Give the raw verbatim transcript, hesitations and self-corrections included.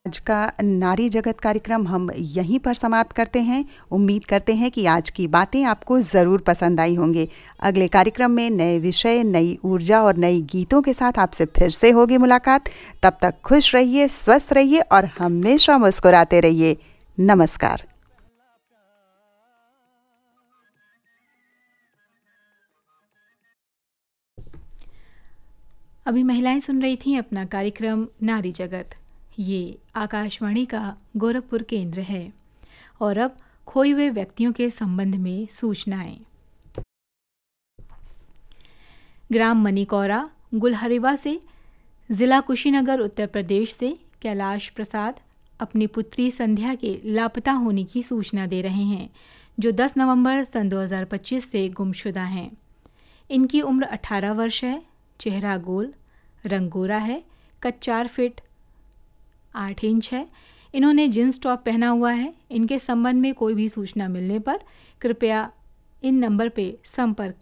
आज का नारी जगत कार्यक्रम हम यहीं पर समाप्त करते हैं। उम्मीद करते हैं कि आज की बातें आपको ज़रूर पसंद आई होंगे। अगले कार्यक्रम में नए विषय, नई ऊर्जा और नई गीतों के साथ आपसे फिर से होगी मुलाकात। तब तक खुश रहिए, स्वस्थ रहिए और हमेशा मुस्कुराते रहिए। नमस्कार। अभी महिलाएं सुन रही थीं अपना कार्यक्रम नारी जगत। ये आकाशवाणी का गोरखपुर केंद्र है। और अब खोए हुए व्यक्तियों के संबंध में सूचनाएं। ग्राम मनीकौरा, गुलहरिवा से जिला कुशीनगर, उत्तर प्रदेश से कैलाश प्रसाद अपनी पुत्री संध्या के लापता होने की सूचना दे रहे हैं, जो दस नवंबर सन दो हज़ार पच्चीस से गुमशुदा हैं। इनकी उम्र अठारह वर्ष है, चेहरा गोल, रंग गोरा है, कद चार फीट आठ इंच है। इन्होंने जींस टॉप पहना हुआ है। इनके संबंध में कोई भी सूचना मिलने पर कृपया इन नंबर पर संपर्क